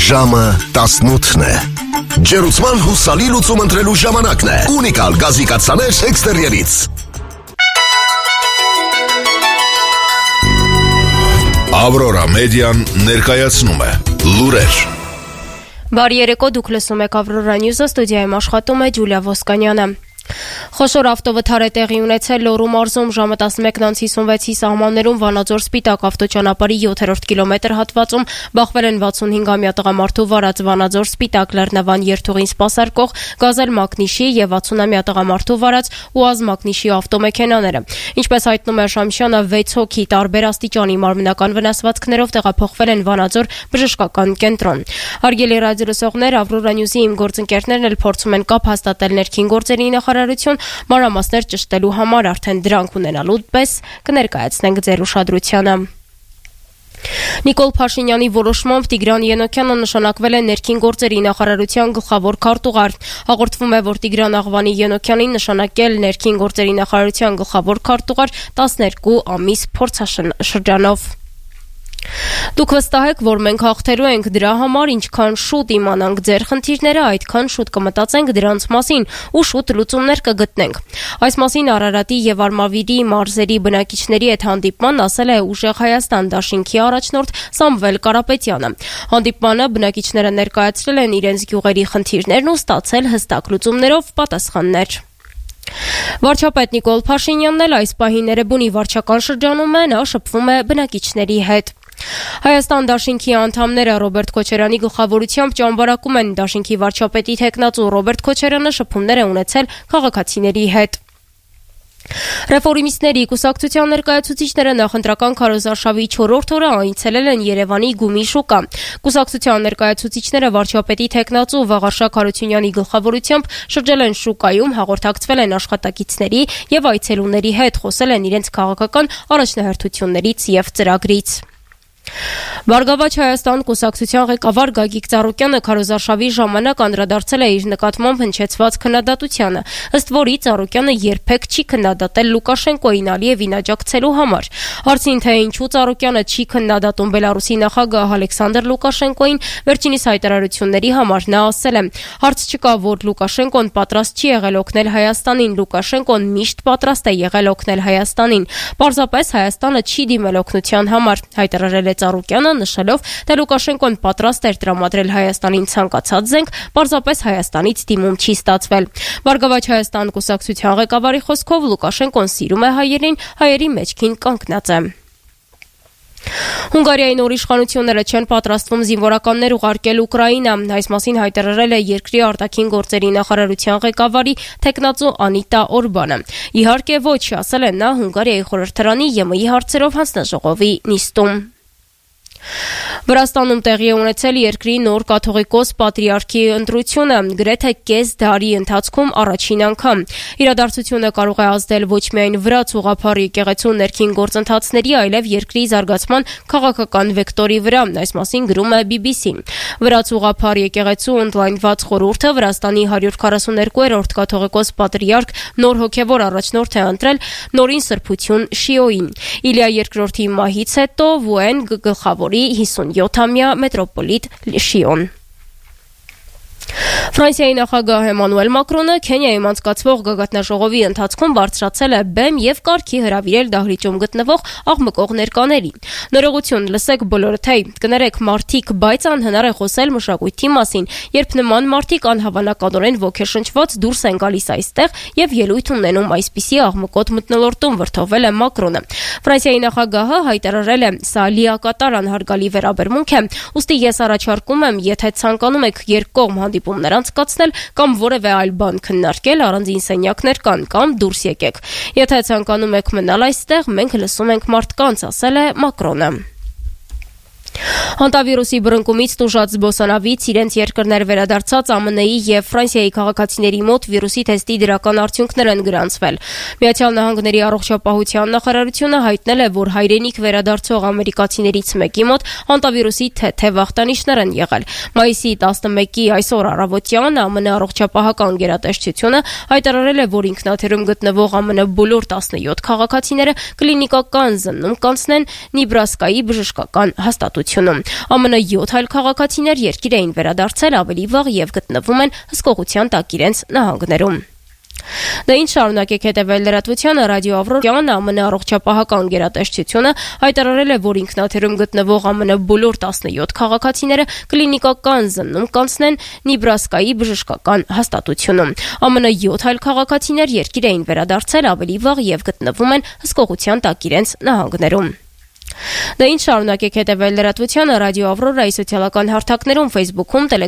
Ժամը 18-ն է։ Ջերուցման հուսալի լուծում ընտրելու ժամանակն է։ Ունիկալ գազի կաթսաներ էքստերիերից։ Ավրորա մեդիան ներկայացնում է լուրեր։ Բարի երեկո, դուք լսում եք Ավրորա Նյուզը, ստուդիայում աշխատում է Ջուլիա Ոսկանյանը։ Խոշոր ավտովթար է տեղի ունեցել Լոռու մարզում ժամը 11:56-ի սահմաններում Վանաձոր Սպիտակ ավտոճանապարհի 7-րդ կիլոմետր հատվածում բախվել են 65-ամյա տղամարդու վարած Վանաձոր Սպիտակ Լեռնավան երթուղին սպասարկող Գազել Մակնիշի եւ 60-ամյա տղամարդու վարած ՈՒԱԶ Մակնիշի ավտոմեքենաները։ Ինչպես հայտնում է Շամշյանը, 6 հոգի տարբեր աստիճանի մարմնական վնասվածքներով տեղափոխվել են Վանաձոր բժշկական կենտրոն։ Հարգելի ռադիոլսողներ, Ավրորա Նյուզի իմ գործընկերներն էլ փորձում են կապ հաստատել ներքին գործերի նախարարություն մանրամասներ ճշտելու համար արդեն դրանք ունենալու պես կներկայացնենք ձեր ուշադրությանը։ Նիկոլ Փաշինյանի որոշմամբ Տիգրան Ենոքյանը նշանակվել է ներքին գործերի նախարարության գլխավոր քարտուղար։ Հաղորդվում է, որ Տիգրան Աղվանի Ենոքյանին նշանակել ներքին գործերի նախարարության գլխավոր քարտուղար 12 ամիս փորձաշրջանով։ Դուք վստահ եք, որ մենք հաղթելու ենք, դրա համար ինչքան շուտ իմանանք ձեր խնդիրները, այդքան շուտ կմտածենք դրանց մասին ու շուտ լուծումներ կգտնենք։ Այս մասին Արարատի եւ Արմավիրի մարզերի բնակիչների հետ հանդիպման ասել է Ուժեղ Հայաստան դաշինքի առաջնորդ Սամվել Կարապետյանը։ Հանդիպմանը բնակիչները ներկայացրել են իրենց գյուղերի խնդիրներն ու ստացել հստակ լուծումներով պատասխաններ։ Վարչապետ Նիկոլ Փաշինյանն էլ այս պահին Էրեբունի վարչական շրջանում է, նա շփվում է բնակիչների հետ։ Հայաստան դաշինքի անդամները Ռոբերտ Քոչարյանի գլխավորությամբ ճամբարակում են դաշինքի վարչապետի թեկնածու Ռոբերտ Քոչարյանը շփումներ է ունեցել քաղաքացիների հետ։ Ռեֆորմիստների կուսակցության ներկայացուցիչները նախընտրական քարոզարշավի 4-րդ օրը այցելել են Երևանի Գումի շուկա։ Կուսակցության ներկայացուցիչները վարչապետի թեկնածու Վաղարշակ Հարությունյանի գլխավորությամբ շրջել են շուկայում, հաղորդակցվել են աշխատակիցների եւ այցելուների հետ, խոսել են իրենց քաղաքական առաջնահերթություններից եւ ծրագրից։ Բարգավաճ Հայաստան կուսակցության ղեկավար Գագիկ Ծառուկյանը քարոզարշավի ժամանակ անդրադարձել է իր նկատմամբ հնչեցված քննադատությանը, ըստ որի Ծառուկյանը երբեք չի քննադատել Լուկաշենկոյին Ալիևին աջակցելու համար։ Հարցին, թե ինչու Ծառուկյանը չի քննադատում Բելարուսի նախագահ Ալեքսանդր Լուկաշենկոյին, վերջինիս հայտարարությունների համար նա ասել է. «Հարց չկա, որ Լուկաշենկոն պատրաստ չի եղել օգնել Հայաստանին, Լուկաշենկոն միշտ պատրաստ է եղել օգնել Հայաստանին։ Պարզապես Հայաստանը չի դիմել օգնության համար», հայտարարել է Ծառուկյանը, նշելով, թե Լուկաշենկոն պատրաստ էր տրամադրել Հայաստանին ցանկացած զենք, պարզապես Հայաստանից դիմում չի ստացվել։ Բարգավաճ Հայաստան կուսակցության ղեկավարի խոսքով Լուկաշենկոն սիրում է հայերին, հայերի մեջքին կանգնած է։ Հունգարիայի նոր իշխանությունները չեն պատրաստվում զինվորականներ ուղարկել Ուկրաինա։ Այս մասին հայտարարել է երկրի արտաքին գործերի նախարարության ղեկավարի թեկնածու Անիտա Օրբանը։ Իհարկե ոչ, ասել է նա Հունգարիայի խորհրդարանի ԵՄ-ի հարցերով հանձնաժողովի նիստում։ Վրաստանում տեղի է ունեցել երկրի նոր կաթողիկոս պատրիարքի ընտրությունը, գրեթե կես դարի ընթացքում առաջին անգամ։ Իրադարձությունը կարող է ազդել ոչ միայն վրաց ուղղափառ եկեղեցու ներքին գործընթացների, այլև երկրի զարգացման քաղաքական վեկտորի վրա, այս մասին գրում է BBC-ն։ Վրաց ուղղափառ եկեղեցու ընդլայնված խորհուրդը Վրաստանի 142-րդ կաթողիկոս պատրիարք նոր հոգևոր առաջնորդ է ընտրել Նորին Սրբություն Շիոյին։ Իլիա II-ի մահից հետո Վուեն գլխավոր 57-ամյա մետրոպոլիտ Շիոն։ Ֆրանսիայի նախագահ Էմանուել Մակրոնը Քենիայում անցկացվող գագաթնաժողովի ընթացքում բարձրացել է բեմ եւ կարգի հրավիրել դահլիճում գտնվող աղմկող ներկաների։ Ներողություն, լսեք բոլորը թե, կներեք մարդիկ, բայց անհնար է խոսել մշակույթի մասին, երբ նման մարդիկ անհավանականորեն ոգեշնչված դուրս են գալիս այստեղ եւ ելույթ ունենում այսպիսի աղմկոտ մթնոլորտում, վրթովել է Մակրոնը։ Ֆրանսիայի նախագահը հայտարարել է. «Սա լիակատար անհարգալի վերաբերմունք է, ուստի ես առաջարկում եմ, եթե ցանկանում եք երկկողմ հանդիպումներ անցկացնել կամ որևէ այլ բան քննարկել, առանձին սենյակներ կան կամ դուրս եկեք։ Եթե ցանկանում եք մնալ այստեղ, մենք լսում ենք մարդկանց», ասել է Մակրոնը։ Հանտավիրուսի բռնկումից տուժած զբոսանավից իրենց երկրներ վերադարձած ԱՄՆ-ի եւ Ֆրանսիայի քաղաքացիների մոտ վիրուսի թեստի դրական արդյունքներ են գրանցվել։ Միացյալ Նահանգների առողջապահության նախարարությունը հայտնել է, որ հայրենիք վերադարձող ամերիկացիներից մեկի մոտ հանտավիրուսի թեթև ախտանիշներ են եղել։ Մայիսի 11-ի այսօր առավոտյան ԱՄՆ առողջապահական գերատեսչությունը հայտարարել է, որ ինքնաթիռում գտնվող ԱՄՆ բոլոր 17 քաղաքացիները կլինիկական զննում կանցնեն Նեբրասկայի բժշկական հաստատություն։ հաստատությունում։ ԱՄՆ 7 այլ քաղաքացիներ երկիր էին վերադարձել ավելի վաղ եւ գտնվում են հսկողության տակ իրենց նահանգներում։ Դա ինչ շարունակեք հետևել լրատվությանը, ռադիո Ավրորյան ԱՄՆ առողջապահական գերատեսչությունը հայտարարել է, որ ինքնաթիռում գտնվող ԱՄՆ բոլոր 17 քաղաքացիները կլինիկական զննում կանցնեն Նեբրասկայի բժշկական հաստատությունում։ ԱՄՆ 7 այլ քաղաքացիներ երկիր էին վերադարձել ավելի վաղ եւ գտնվում են հսկողության տակ իրենց նահանգներում։ Դա ինչ շարունակեք հետևել լրատվությանը, ռադիո Ավրորայի սոցիալական հարթակներում, Facebook-ում,